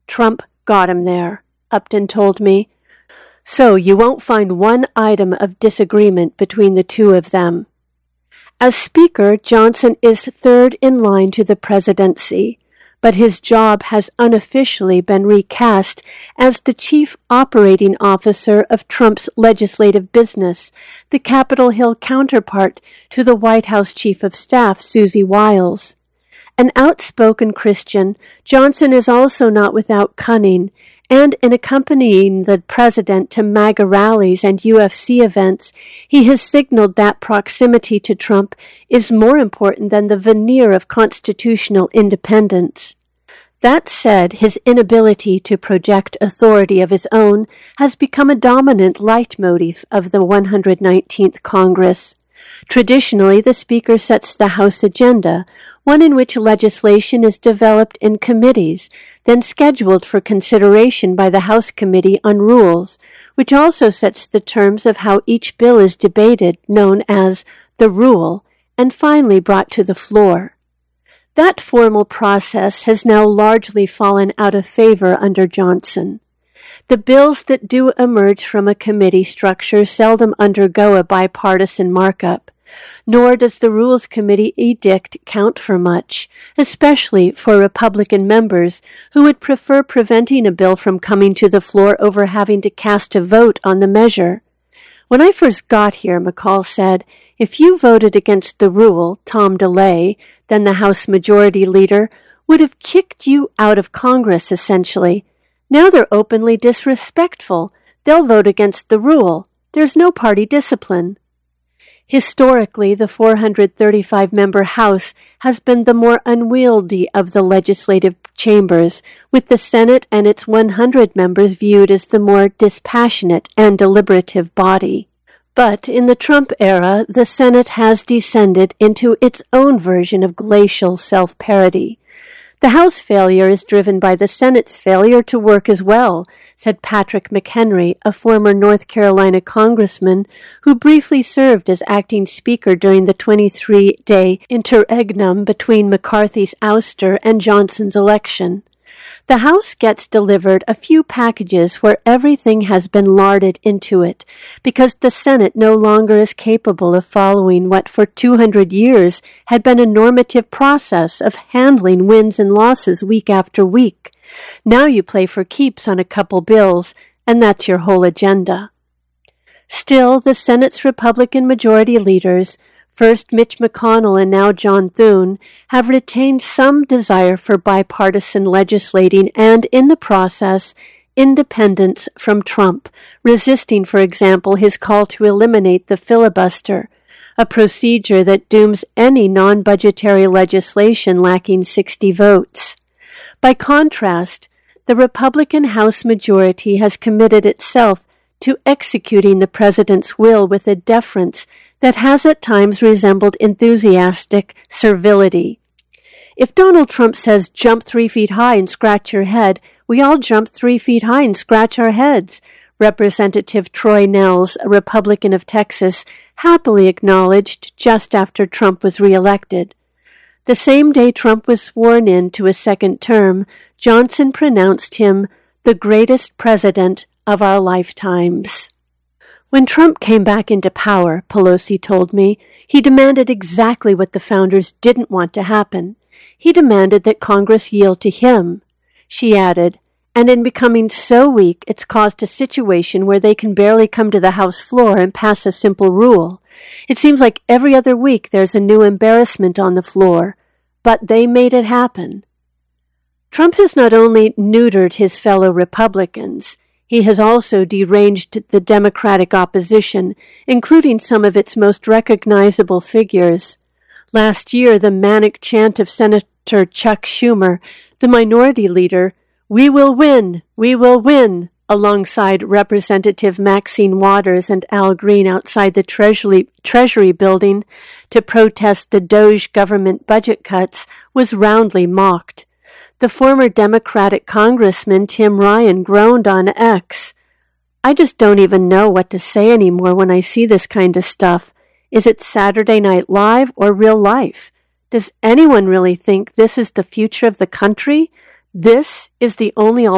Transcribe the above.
Trump got him there, Upton told me. So you won't find one item of disagreement between the two of them. As Speaker, Johnson is third in line to the presidency, but his job has unofficially been recast as the chief operating officer of Trump's legislative business, the Capitol Hill counterpart to the White House Chief of Staff, Susie Wiles. An outspoken Christian, Johnson is also not without cunning, and in accompanying the president to MAGA rallies and UFC events, he has signaled that proximity to Trump is more important than the veneer of constitutional independence. That said, his inability to project authority of his own has become a dominant leitmotif of the 119th Congress. Traditionally, the Speaker sets the House agenda, one in which legislation is developed in committees, then scheduled for consideration by the House Committee on Rules, which also sets the terms of how each bill is debated, known as the rule, and finally brought to the floor. That formal process has now largely fallen out of favor under Johnson. The bills that do emerge from a committee structure seldom undergo a bipartisan markup, nor does the Rules Committee edict count for much, especially for Republican members who would prefer preventing a bill from coming to the floor over having to cast a vote on the measure. When I first got here, McCall said, if you voted against the rule, Tom DeLay, then the House Majority Leader, would have kicked you out of Congress, essentially. Now they're openly disrespectful. They'll vote against the rule. There's no party discipline. Historically, the 435-member House has been the more unwieldy of the legislative chambers, with the Senate and its 100 members viewed as the more dispassionate and deliberative body. But in the Trump era, the Senate has descended into its own version of glacial self-parody. The House failure is driven by the Senate's failure to work as well, said Patrick McHenry, a former North Carolina congressman who briefly served as acting speaker during the 23-day interregnum between McCarthy's ouster and Johnson's election. The House gets delivered a few packages where everything has been larded into it, because the Senate no longer is capable of following what for 200 years had been a normative process of handling wins and losses week after week. Now you play for keeps on a couple bills, and that's your whole agenda. Still, the Senate's Republican majority leaders, first Mitch McConnell and now John Thune, have retained some desire for bipartisan legislating and, in the process, independence from Trump, resisting, for example, his call to eliminate the filibuster, a procedure that dooms any non-budgetary legislation lacking 60 votes. By contrast, the Republican House majority has committed itself to executing the president's will with a deference that has at times resembled enthusiastic servility. If Donald Trump says, jump 3 feet high and scratch your head, we all jump 3 feet high and scratch our heads, Representative Troy Nehls, a Republican of Texas, happily acknowledged just after Trump was reelected. The same day Trump was sworn in to a second term, Johnson pronounced him the greatest president of our lifetimes. When Trump came back into power, Pelosi told me, he demanded exactly what the founders didn't want to happen. He demanded that Congress yield to him. She added, and in becoming so weak, it's caused a situation where they can barely come to the House floor and pass a simple rule. It seems like every other week there's a new embarrassment on the floor, but they made it happen. Trump has not only neutered his fellow Republicans, he has also deranged the Democratic opposition, including some of its most recognizable figures. Last year, the manic chant of Senator Chuck Schumer, the minority leader, "We will win! We will win!" alongside Representative Maxine Waters and Al Green outside the Treasury building to protest the DOJ government budget cuts, was roundly mocked. The former Democratic Congressman Tim Ryan groaned on X. I just don't even know what to say anymore when I see this kind of stuff. Is it Saturday Night Live or real life? Does anyone really think this is the future of the country? This is the only alternative.